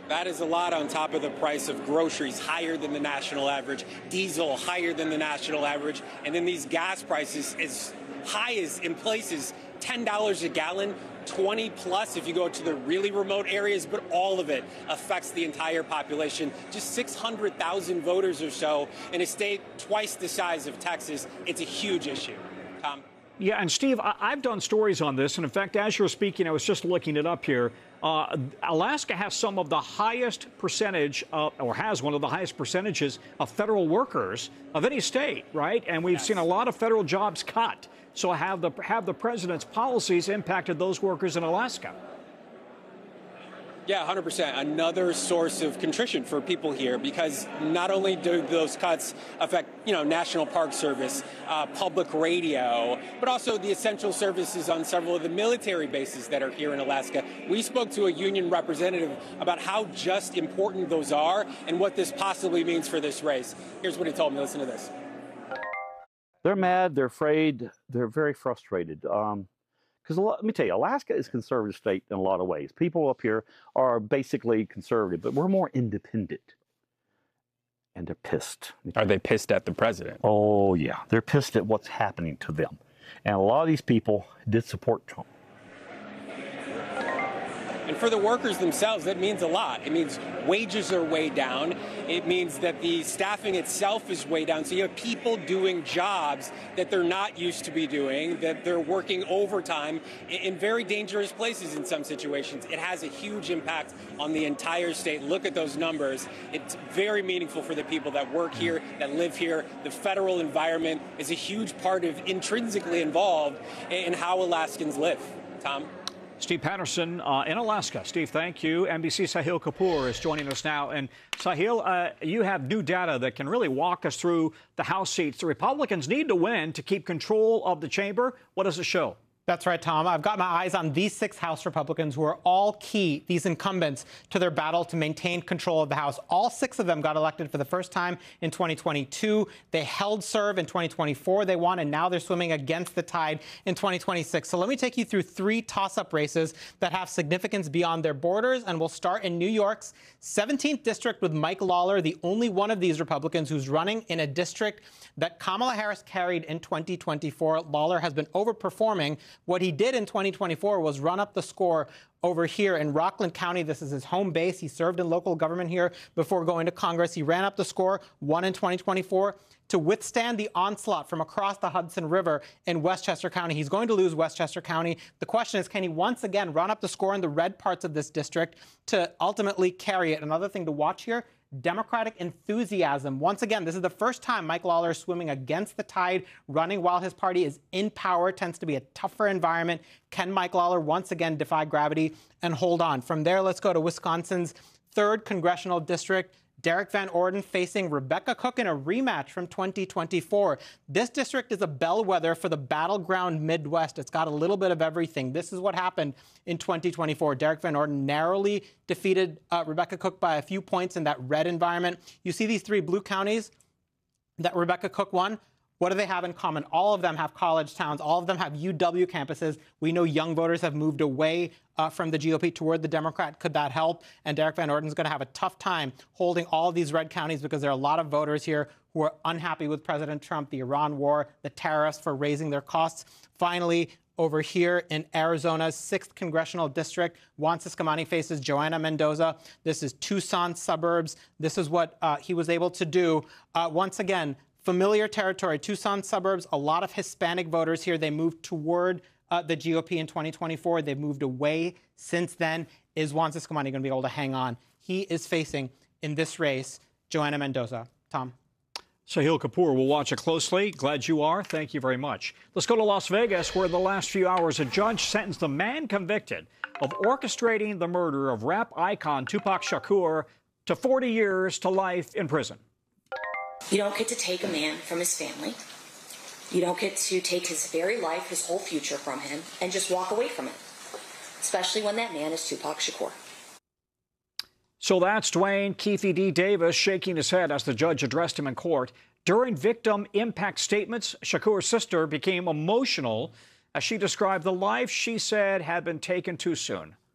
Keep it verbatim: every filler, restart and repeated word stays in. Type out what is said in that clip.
That is a lot on top of the price of groceries higher than the national average, diesel higher than the national average, and then these gas prices as high as in places ten dollars a gallon, twenty plus if you go to the really remote areas, but all of it affects the entire population. Just six hundred thousand voters or so in a state twice the size of Texas. It's a huge issue. Tom? Yeah, and Steve, I I've done stories on this, and in fact, as you're speaking, I was just looking it up here. Uh, Alaska has some of the highest percentage, uh, or has one of the highest percentages of federal workers of any state, right? And we've yes. seen a lot of federal jobs cut. So have the have the president's policies impacted those workers in Alaska? Yeah, one hundred percent. Another source of contrition for people here, because not only do those cuts affect, you know, National Park Service, uh, public radio, but also the essential services on several of the military bases that are here in Alaska. We spoke to a union representative about how just important those are and what this possibly means for this race. Here's what he told me. Listen to this. They're mad. They're afraid. They're very frustrated. Um, Because let me tell you, Alaska is a conservative state in a lot of ways. People up here are basically conservative, but we're more independent. And they're pissed. Are they pissed at the president? Oh, yeah. They're pissed at what's happening to them. And a lot of these people did support Trump. And for the workers themselves, that means a lot. It means wages are way down. It means that the staffing itself is way down. So you have people doing jobs that they're not used to be doing, that they're working overtime in very dangerous places in some situations. It has a huge impact on the entire state. Look at those numbers. It's very meaningful for the people that work here, that live here. The federal environment is a huge part of, intrinsically involved in how Alaskans live. Tom? Steve Patterson uh, in Alaska. Steve, thank you. N B C's Sahil Kapoor is joining us now. And Sahil, uh, you have new data that can really walk us through the House seats. The Republicans need to win to keep control of the chamber. What does it show? That's right, Tom. I've got my eyes on these six House Republicans who are all key, these incumbents, to their battle to maintain control of the House. All six of them got elected for the first time in twenty twenty-two. They held serve in twenty twenty-four. They won, and now they're swimming against the tide in twenty twenty-six. So let me take you through three toss-up races that have significance beyond their borders, and we'll start in New York's seventeenth district with Mike Lawler, the only one of these Republicans who's running in a district that Kamala Harris carried in twenty twenty-four. Lawler has been overperforming. What he did in twenty twenty-four was run up the score over here in Rockland County. This is his home base. He served in local government here before going to Congress. He ran up the score, won in twenty twenty-four. To withstand the onslaught from across the Hudson River in Westchester County. He's going to lose Westchester County. The question is, can he once again run up the score in the red parts of this district to ultimately carry it? Another thing to watch here, Democratic enthusiasm. Once again, this is the first time Mike Lawler is swimming against the tide, running while his party is in power. Tends to be a tougher environment. Can Mike Lawler once again defy gravity and hold on? From there, let's go to Wisconsin's third congressional district. Derek Van Orden facing Rebecca Cook in a rematch from twenty twenty-four. This district is a bellwether for the battleground Midwest. It's got a little bit of everything. This is what happened in twenty twenty-four. Derek Van Orden narrowly defeated uh, Rebecca Cook by a few points in that red environment. You see these three blue counties that Rebecca Cook won? What do they have in common? All of them have college towns. All of them have U W campuses. We know young voters have moved away uh, from the G O P toward the Democrat. Could that help? And Derek Van Orden's going to have a tough time holding all of these red counties because there are a lot of voters here who are unhappy with President Trump, the Iran war, the tariffs for raising their costs. Finally, over here in Arizona's sixth congressional district, Juan Ciscomani faces Joanna Mendoza. This is Tucson suburbs. This is what uh, he was able to do. Uh, once again, familiar territory, Tucson suburbs, a lot of Hispanic voters here. They moved toward uh, the G O P in twenty twenty-four. They've moved away since then. Is Juan Ciscomani going to be able to hang on? He is facing, in this race, Joanna Mendoza. Tom. Sahil Kapoor will watch it closely. Glad you are. Thank you very much. Let's go to Las Vegas, where in the last few hours, a judge sentenced the man convicted of orchestrating the murder of rap icon Tupac Shakur to forty years to life in prison. You don't get to take a man from his family. You don't get to take his very life, his whole future from him, and just walk away from it, especially when that man is Tupac Shakur. So that's Dwayne Keefe D. Davis shaking his head as the judge addressed him in court. During victim impact statements, Shakur's sister became emotional as she described the life she said had been taken too soon.